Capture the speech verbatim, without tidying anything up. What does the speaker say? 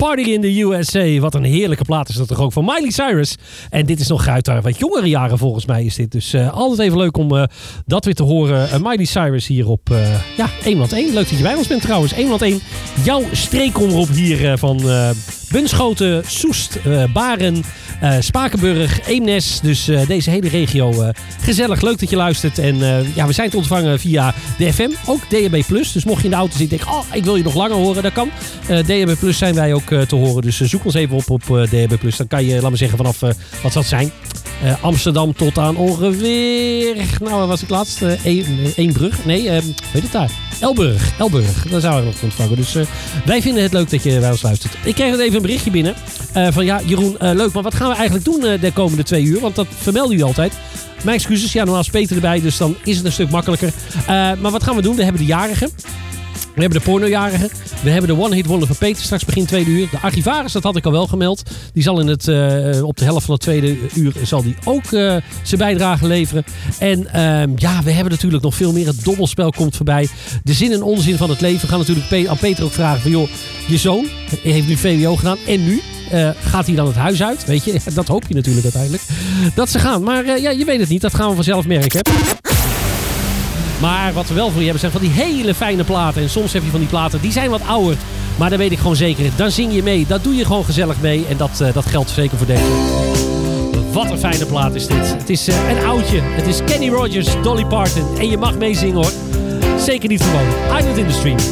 Party in the U S A. Wat een heerlijke plaat is dat toch ook van Miley Cyrus. En dit is nog uit haar wat jongere jaren volgens mij is dit. Dus uh, altijd even leuk om uh, dat weer te horen. Uh, Miley Cyrus hier op uh, ja, één wat één. Leuk dat je bij ons bent trouwens. één wat één. Jouw streekomroep hier uh, van uh, Bunschoten, Soest, uh, Baren, uh, Spakenburg, Eemnes. Dus uh, deze hele regio uh, gezellig. Leuk dat je luistert. En uh, ja, we zijn te ontvangen via de F M. Ook D H B plus. Dus mocht je in de auto zitten en denken, oh, ik wil je nog langer horen. Dat kan. Uh, D H B plus zijn wij ook uh, te horen. Dus uh, zoek ons even op op uh, D H B plus. Dan kan je, laat maar zeggen, vanaf, uh, wat zal het zijn? Uh, Amsterdam tot aan ongeveer... Nou, waar was ik laatst? Uh, Eembrug? Nee, uh, weet het daar? Elburg. Elburg. Daar zou ik nog ontvangen. Dus uh, wij vinden het leuk dat je bij ons luistert. Ik kreeg even een berichtje binnen. Uh, van ja, Jeroen, uh, leuk. Maar wat gaan we eigenlijk doen uh, de komende twee uur? Want dat vermelden jullie altijd. Mijn excuses. Ja, normaal is Peter erbij. Dus dan is het een stuk makkelijker. Uh, maar wat gaan we doen? We hebben de jarigen. We hebben de pornojarigen. We hebben de One Hit Wonder van Peter straks begin tweede uur. De archivaris, dat had ik al wel gemeld. Die zal in het, uh, op de helft van het tweede uur zal die ook uh, zijn bijdrage leveren. En uh, ja, we hebben natuurlijk nog veel meer. Het dobbelspel komt voorbij. De zin en onzin van het leven. We gaan natuurlijk Pe- aan Peter ook vragen van joh, je zoon heeft nu V W O gedaan. En nu? Uh, gaat hij dan het huis uit? Weet je, dat hoop je natuurlijk uiteindelijk. Dat ze gaan. Maar uh, ja, je weet het niet. Dat gaan we vanzelf merken. Maar wat we wel voor je hebben zijn van die hele fijne platen. En soms heb je van die platen, die zijn wat ouder. Maar dan weet ik gewoon zeker. Dan zing je mee. Dat doe je gewoon gezellig mee. En dat, uh, dat geldt zeker voor deze. Wat een fijne plaat is dit. Het is uh, een oudje. Het is Kenny Rogers, Dolly Parton. En je mag meezingen hoor. Zeker niet gewoon. Island in the Stream.